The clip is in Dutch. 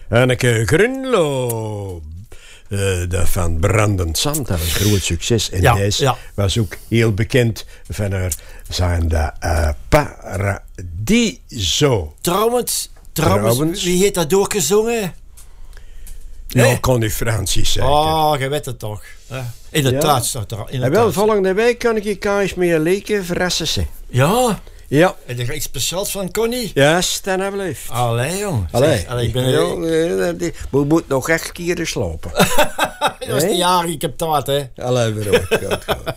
Anneke Grunlo. De van Brandend Zand, dat was een groot succes. En deze was ook heel bekend van haar zijn Paradiso. Trouwens, wie heeft dat doorgezongen? Ja, kon u Francis zeggen. Oh, je weet het toch. In de taart staat er. En wel, volgende week kan ik je kaas met leken verrassen. Ja? Ja. En er iets speciaals van Connie? Ja, staan alsjeblieft. Allee, jong. Allee. Ik ben we moeten nog echt keren slopen. Dat is niet jarig, ik heb taart, hè. Allee, weer goed.